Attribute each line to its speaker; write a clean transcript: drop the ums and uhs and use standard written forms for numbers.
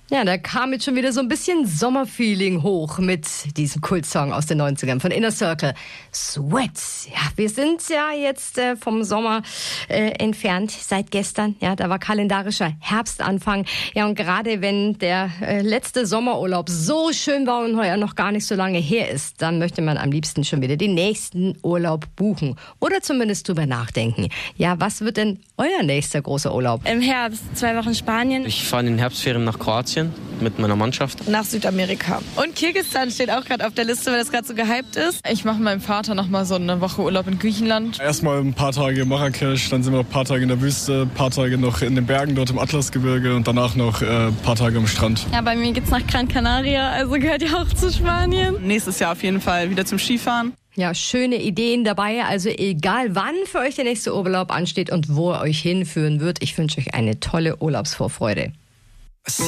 Speaker 1: Ja, da kam jetzt schon wieder so ein bisschen Sommerfeeling hoch mit diesem Kultsong aus den 90ern von Inner Circle. Sweat. Ja, wir sind ja jetzt vom Sommer entfernt seit gestern. Ja, da war kalendarischer Herbstanfang. Ja, und gerade wenn der letzte Sommerurlaub so schön war und heuer noch gar nicht so lange her ist, dann möchte man am liebsten schon wieder den nächsten Urlaub buchen. Oder zumindest drüber nachdenken. Ja, was wird denn euer nächster großer Urlaub?
Speaker 2: Im Herbst, 2 Wochen Spanien.
Speaker 3: Ich fahre in den Herbstferien nach Kroatien mit meiner Mannschaft.
Speaker 2: Nach Südamerika. Und Kirgisistan steht auch gerade auf der Liste, weil das gerade so gehypt ist.
Speaker 4: Ich mache mit meinem Vater noch mal so eine Woche Urlaub in Griechenland.
Speaker 5: Erstmal ein paar Tage in Marrakesch, dann sind wir noch ein paar Tage in der Wüste, ein paar Tage noch in den Bergen, dort im Atlasgebirge und danach noch ein paar Tage am Strand.
Speaker 2: Ja, bei mir geht's nach Gran Canaria, also gehört ja auch zu Spanien.
Speaker 4: Nächstes Jahr auf jeden Fall wieder zum Skifahren.
Speaker 1: Ja, schöne Ideen dabei. Also egal, wann für euch der nächste Urlaub ansteht und wo er euch hinführen wird, ich wünsche euch eine tolle Urlaubsvorfreude.